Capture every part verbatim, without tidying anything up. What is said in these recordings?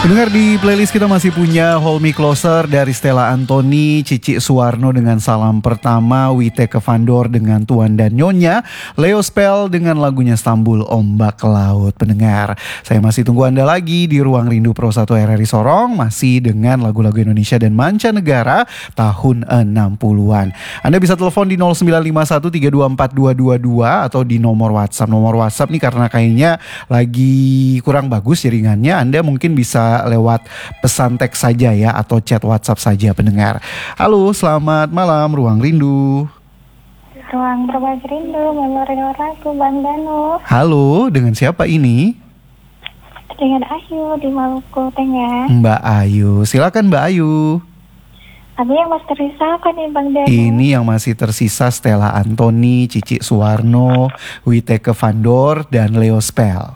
Pendengar, di playlist kita masih punya Hold Me Closer dari Stella Antoni, Cici Suwarno dengan Salam Pertama, Wite Kevandor dengan Tuan dan Nyonya, Leo Spell dengan lagunya Stambul Ombak Laut. Pendengar, saya masih tunggu Anda lagi di Ruang Rindu Pro satu R R I Sorong, masih dengan lagu-lagu Indonesia dan mancanegara tahun enam puluhan. Anda bisa telepon di nol sembilan lima satu tiga dua empat dua dua dua atau di nomor WhatsApp. Nomor WhatsApp nih karena kayaknya lagi kurang bagus jaringannya, Anda mungkin bisa lewat pesan teks saja ya, atau chat WhatsApp saja pendengar. Halo, selamat malam Ruang Rindu. Ruang Berbagi Rindu, memori lagu Bang Danu. Halo, dengan siapa ini? Dengan Ayu di Maluku Tengah. Mbak Ayu, silakan Mbak Ayu. Tapi yang masih tersisa apa nih Bang Danu? Ini yang masih tersisa Stella Antoni, Cici Suwarno, Wite Kevandor, dan Leo Spell.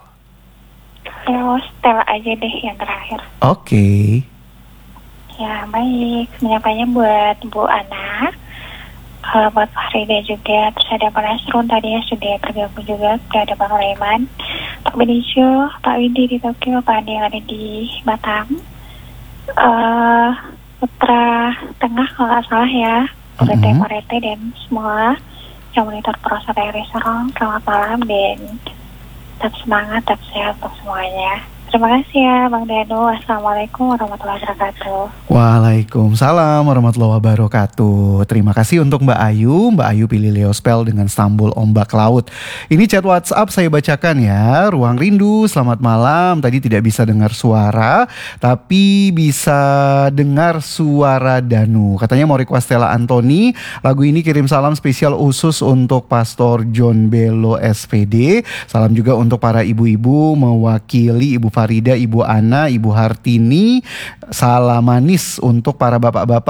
Ya, Stella aja deh yang terakhir. Oke. Okay. Ya, baik. Menyampainya buat Bu Ana, uh, buat Farida juga. Terus ada Pak Nasrun tadi yang sudah tergabung juga. Ada Bang Leman, Pak Benicio, Pak Widi di Tokyo, Pak Andi yang ada di Batam. Uh, Putra Tengah kalau nggak salah ya. Parete mm-hmm. Parete dan semua yang monitor Pro satu R R I Sorong. Selamat malam dan tetap semangat, tetap sehat untuk semuanya. Terima kasih ya Bang Danu. Assalamualaikum warahmatullahi wabarakatuh. Waalaikumsalam warahmatullahi wabarakatuh. Terima kasih untuk Mbak Ayu. Mbak Ayu pilih Leo Spell dengan Stambul Ombak Laut. Ini chat WhatsApp saya bacakan ya. Ruang Rindu, selamat malam. Tadi tidak bisa dengar suara, tapi bisa dengar suara Danu. Katanya mau request Stella Antoni. Lagu ini kirim salam spesial khusus untuk Pastor John Bello S P D. Salam juga untuk para ibu-ibu mewakili Ibu Farida, Ibu Ana, Ibu Hartini. Salam manis untuk para bapak-bapak